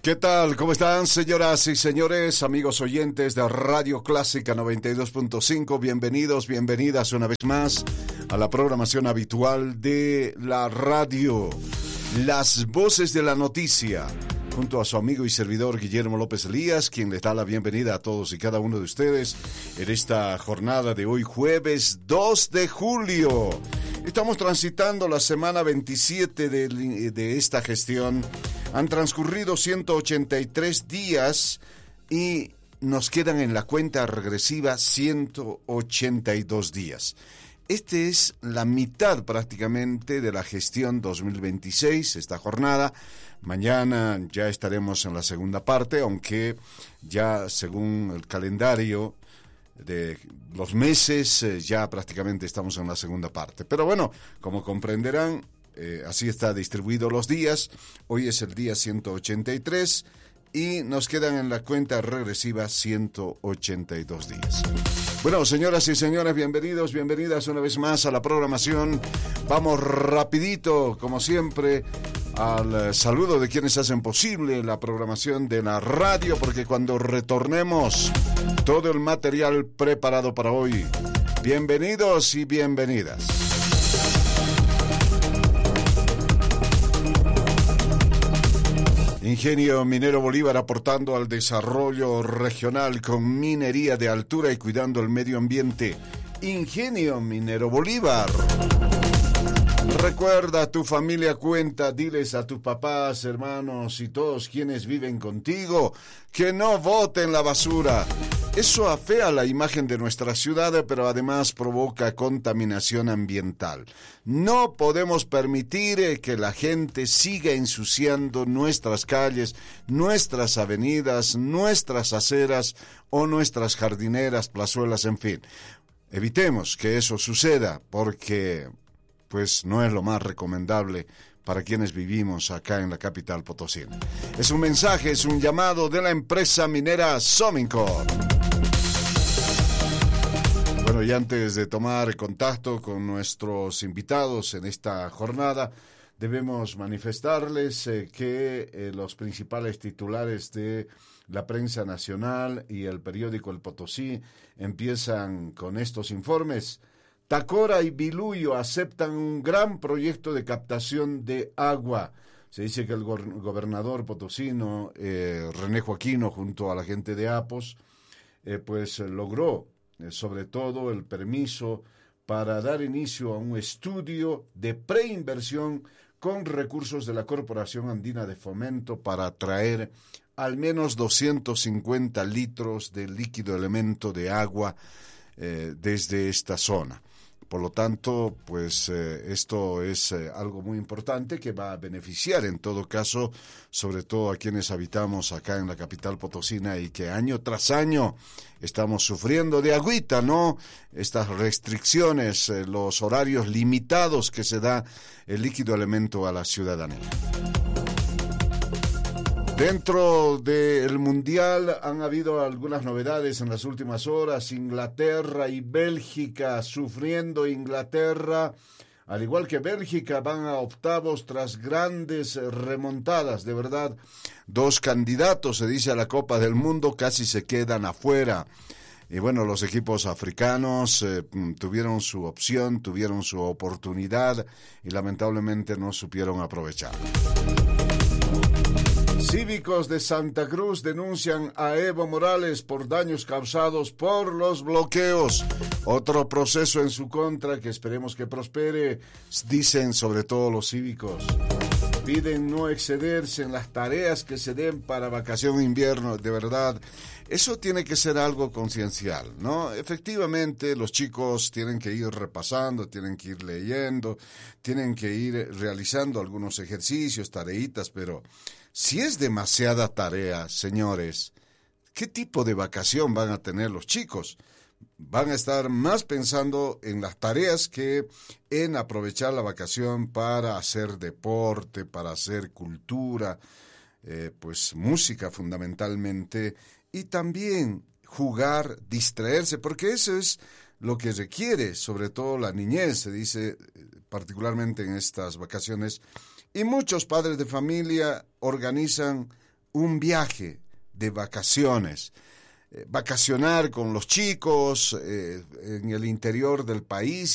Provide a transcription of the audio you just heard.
¿Qué tal? ¿Cómo están, señoras y señores, amigos oyentes de Radio Clásica 92.5? Bienvenidos, bienvenidas una vez más a la programación habitual de la radio, Las Voces de la Noticia, junto a su amigo y servidor Guillermo López Elías, quien les da la bienvenida a todos y cada uno de ustedes en esta jornada de hoy, jueves 2 de julio. Estamos transitando la semana 27 de esta gestión. Han transcurrido 183 días y nos quedan en la cuenta regresiva 182 días. Este es la mitad prácticamente de la gestión 2026, esta jornada. Mañana ya estaremos en la segunda parte, aunque ya según el calendario de los meses ya prácticamente estamos en la segunda parte. Pero bueno, como comprenderán, así está distribuido los días. Hoy es el día 183 y nos quedan en la cuenta regresiva 182 días. Bueno, señoras y señores, bienvenidos, bienvenidas una vez más a la programación. Vamos rapidito, como siempre, al saludo de quienes hacen posible la programación de la radio, porque cuando retornemos, todo el material preparado para hoy. Bienvenidos y bienvenidas. Ingenio Minero Bolívar aportando al desarrollo regional con minería de altura y cuidando el medio ambiente. Ingenio Minero Bolívar. Recuerda, tu familia cuenta, diles a tus papás, hermanos y todos quienes viven contigo que no boten la basura. Eso afea la imagen de nuestra ciudad, pero además provoca contaminación ambiental. No podemos permitir que la gente siga ensuciando nuestras calles, nuestras avenidas, nuestras aceras o nuestras jardineras, plazuelas, en fin. Evitemos que eso suceda porque pues no es lo más recomendable para quienes vivimos acá en la capital potosina. Es un mensaje, es un llamado de la empresa minera Somincor. Bueno, y antes de tomar contacto con nuestros invitados en esta jornada, debemos manifestarles que los principales titulares de la prensa nacional y el periódico El Potosí empiezan con estos informes. Tacora y Biluyo aceptan un gran proyecto de captación de agua. Se dice que el gobernador potosino, René Joaquino, junto a la gente de Apos, pues logró sobre todo el permiso para dar inicio a un estudio de preinversión con recursos de la Corporación Andina de Fomento para traer al menos 250 litros de líquido elemento de agua desde esta zona. Por lo tanto, pues esto es algo muy importante que va a beneficiar en todo caso, sobre todo a quienes habitamos acá en la capital potosina y que año tras año estamos sufriendo de agüita, ¿no? Estas restricciones, los horarios limitados que se da el líquido elemento a la ciudadanía. Dentro del Mundial han habido algunas novedades en las últimas horas. Inglaterra y Bélgica sufriendo. Inglaterra, al igual que Bélgica, van a octavos tras grandes remontadas. De verdad, dos candidatos, se dice, a la Copa del Mundo casi se quedan afuera. Y bueno, los equipos africanos tuvieron su opción, tuvieron su oportunidad y lamentablemente no supieron aprovechar. Cívicos de Santa Cruz denuncian a Evo Morales por daños causados por los bloqueos. Otro proceso en su contra que esperemos que prospere, dicen sobre todo los cívicos. Piden no excederse en las tareas que se den para vacación de invierno. De verdad, eso tiene que ser algo conciencial, ¿no? Efectivamente, los chicos tienen que ir repasando, tienen que ir leyendo, tienen que ir realizando algunos ejercicios, tareitas, pero si es demasiada tarea, señores, ¿qué tipo de vacación van a tener los chicos? Van a estar más pensando en las tareas que en aprovechar la vacación para hacer deporte, para hacer cultura, pues música fundamentalmente, y también jugar, distraerse, porque eso es lo que requiere, sobre todo la niñez, se dice particularmente en estas vacaciones. Y muchos padres de familia organizan un viaje de vacaciones. Vacacionar con los chicos en el interior del país